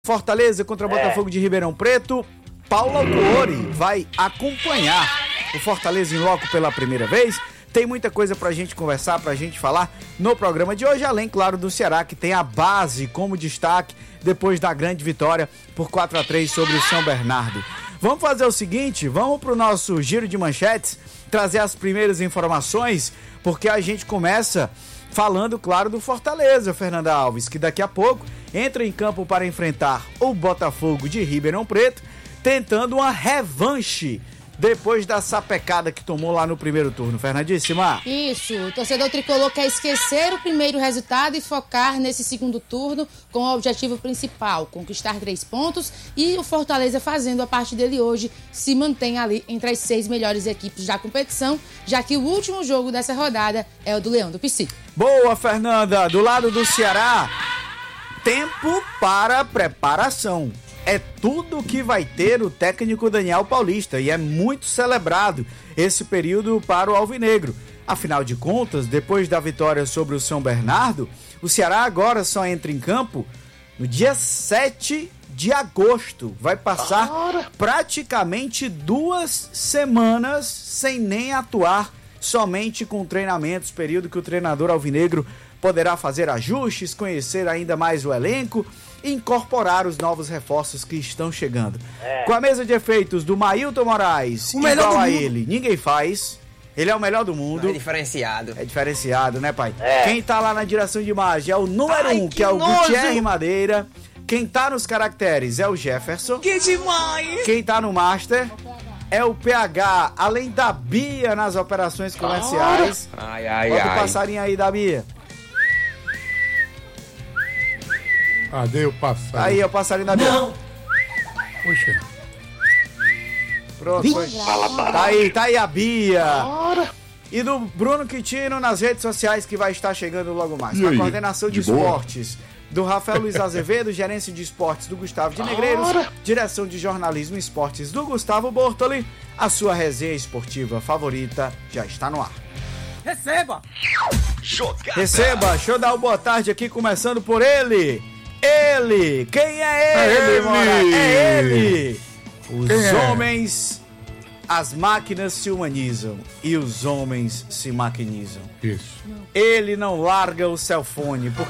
Fortaleza contra Botafogo de Ribeirão Preto. Paulo Autuori vai acompanhar o Fortaleza em loco pela primeira vez. Tem muita coisa pra gente conversar, pra gente falar no programa de hoje, além, claro, do Ceará, que tem a base como destaque depois da grande vitória por 4-3 sobre o São Bernardo. Vamos fazer o seguinte, vamos pro nosso giro de manchetes, trazer as primeiras informações, porque a gente começa falando, claro, do Fortaleza, Fernanda Alves, que daqui a pouco entra em campo para enfrentar o Botafogo de Ribeirão Preto, tentando uma revanche depois da sapecada que tomou lá no primeiro turno. Fernandíssima. Isso, o torcedor tricolor quer esquecer o primeiro resultado e focar nesse segundo turno com o objetivo principal, conquistar 3 pontos, e o Fortaleza, fazendo a parte dele hoje, se mantém ali entre as 6 melhores equipes da competição, já que o último jogo dessa rodada é o do Leão do Pici. Boa, Fernanda. Do lado do Ceará, tempo para preparação. É tudo que vai ter o técnico Daniel Paulista e é muito celebrado esse período para o Alvinegro. Afinal de contas, depois da vitória sobre o São Bernardo, o Ceará agora só entra em campo no dia 7 de agosto. Vai passar praticamente 2 semanas sem nem atuar, somente com treinamentos, período que o treinador Alvinegro poderá fazer ajustes, conhecer ainda mais o elenco e incorporar os novos reforços que estão chegando. Com a mesa de efeitos do Mailton Moraes, igual a ele, ninguém faz. Ele é o melhor do mundo. É diferenciado. É diferenciado, né, pai? Quem tá lá na direção de imagem é o número 1, que é o Gutierre Madeira. Quem tá nos caracteres é o Jefferson. Que demais! Quem tá no Master é o PH, além da Bia nas operações comerciais. Bota o passarinho aí da Bia. Cadê o passarinho? Aí, é o passarinho da Bia. Não! Puxa. Pronto, foi. Tá aí a Bia. E do Bruno Quintino nas redes sociais, que vai estar chegando logo mais. Com a coordenação de esportes do Rafael Luiz Azevedo, gerência de esportes do Gustavo de Negreiros, direção de jornalismo e esportes do Gustavo Bortoli. A sua resenha esportiva favorita já está no ar. Receba! Receba! Deixa eu dar uma boa tarde aqui, começando por ele. Ele! Quem é ele, Moraes? É ele! Os homens, as máquinas se humanizam e os homens se maquinizam. Isso. Ele não larga o cellfone, porque